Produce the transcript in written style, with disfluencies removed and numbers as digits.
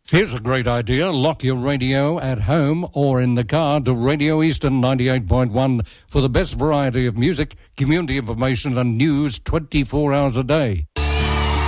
Here's a great idea. Lock your radio at home or in the car to Radio Eastern 98.1 for the best variety of music, community information and news 24 hours a day.